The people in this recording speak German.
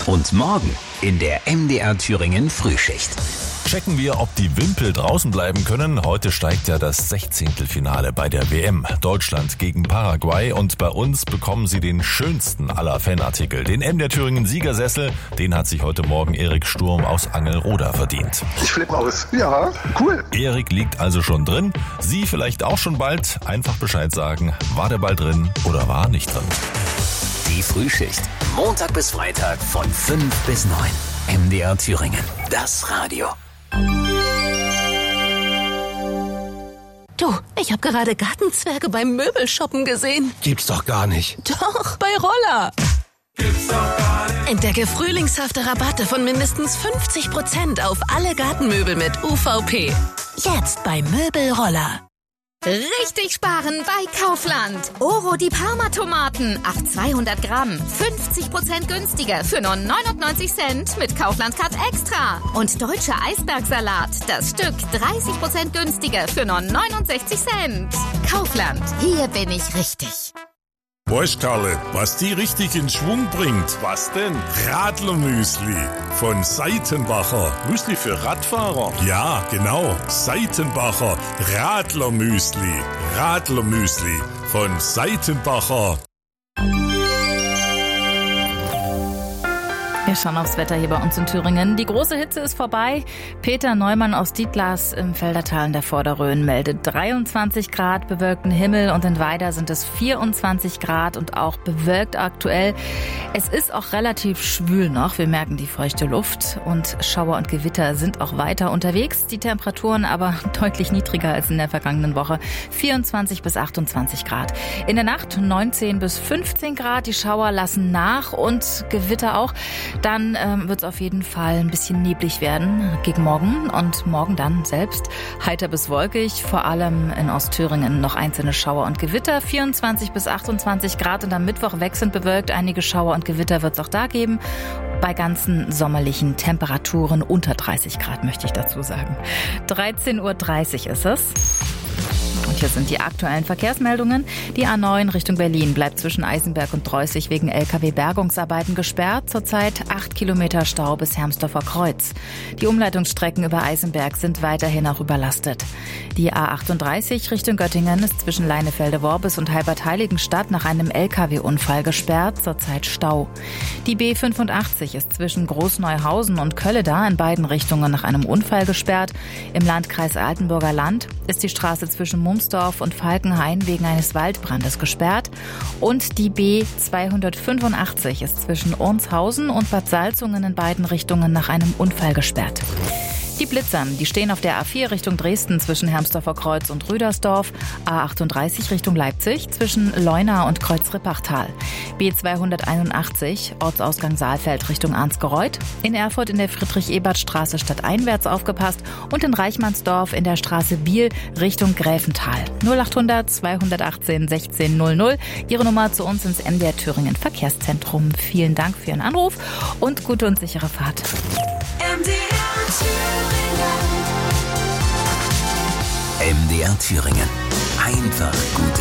Und morgen in der MDR Thüringen Frühschicht. Checken wir, ob die Wimpel draußen bleiben können. Heute steigt ja das 16. Finale bei der WM. Deutschland gegen Paraguay. Und bei uns bekommen Sie den schönsten aller Fanartikel. Den MDR Thüringen Siegersessel. Den hat sich heute Morgen Erik Sturm aus Angelroda verdient. Ich flippe aus. Ja, cool. Erik liegt also schon drin. Sie vielleicht auch schon bald. Einfach Bescheid sagen. War der Ball drin oder war er nicht drin? Die Frühschicht. Montag bis Freitag von 5 bis 9. MDR Thüringen. Das Radio. Du, ich habe gerade Gartenzwerge beim Möbelshoppen gesehen. Gibt's doch gar nicht. Doch, bei Roller. Gibt's doch gar nicht. Entdecke frühlingshafte Rabatte von mindestens 50% auf alle Gartenmöbel mit UVP. Jetzt bei Möbelroller. Richtig sparen bei Kaufland. Oro die Parma-Tomaten. 200 Gramm. 50% günstiger für nur 99 Cent mit Kaufland Card Extra. Und deutscher Eisbergsalat. Das Stück 30% günstiger für nur 69 Cent. Kaufland. Hier bin ich richtig. Weißt Karle, was die richtig in Schwung bringt? Was denn? Radlermüsli von Seitenbacher. Müsli für Radfahrer? Ja, genau. Seitenbacher Radlermüsli. Radlermüsli von Seitenbacher. Wir schauen aufs Wetter hier bei uns in Thüringen. Die große Hitze ist vorbei. Peter Neumann aus Dietglas im Feldertal in der Vorderrhön meldet 23 Grad, bewölkten Himmel, und in Weida sind es 24 Grad und auch bewölkt aktuell. Es ist auch relativ schwül noch. Wir merken die feuchte Luft, und Schauer und Gewitter sind auch weiter unterwegs. Die Temperaturen aber deutlich niedriger als in der vergangenen Woche. 24 bis 28 Grad. In der Nacht 19 bis 15 Grad. Die Schauer lassen nach und Gewitter auch. Dann wird es auf jeden Fall ein bisschen neblig werden gegen morgen, und morgen dann selbst heiter bis wolkig, vor allem in Ostthüringen noch einzelne Schauer und Gewitter, 24 bis 28 Grad, und am Mittwoch wechselnd bewölkt. Einige Schauer und Gewitter wird es auch da geben, bei ganzen sommerlichen Temperaturen unter 30 Grad, möchte ich dazu sagen. 13:30 Uhr ist es. Und hier sind die aktuellen Verkehrsmeldungen. Die A9 Richtung Berlin bleibt zwischen Eisenberg und Dreußig wegen LKW-Bergungsarbeiten gesperrt. Zurzeit 8 Kilometer Stau bis Hermsdorfer Kreuz. Die Umleitungsstrecken über Eisenberg sind weiterhin auch überlastet. Die A38 Richtung Göttingen ist zwischen Leinefelde-Worbis und Halbert-Heiligenstadt nach einem LKW-Unfall gesperrt. Zurzeit Stau. Die B85 ist zwischen Großneuhausen und Kölleda in beiden Richtungen nach einem Unfall gesperrt. Im Landkreis Altenburger Land ist die Straße zwischen Mumsdorf und Falkenhain wegen eines Waldbrandes gesperrt. Und die B285 ist zwischen Ornshausen und Bad Salzungen in beiden Richtungen nach einem Unfall gesperrt. Die Blitzer, die stehen auf der A4 Richtung Dresden zwischen Hermsdorfer Kreuz und Rüdersdorf, A38 Richtung Leipzig zwischen Leuna und Kreuz-Rippachtal, B281 Ortsausgang Saalfeld Richtung Arnsgereuth, in Erfurt in der Friedrich-Ebert-Straße stadteinwärts aufgepasst und in Reichmannsdorf in der Straße Biel Richtung Gräfental. 0800 218 1600, Ihre Nummer zu uns ins MDR Thüringen Verkehrszentrum. Vielen Dank für Ihren Anruf und gute und sichere Fahrt. MDR Thüringen. Einfach gut.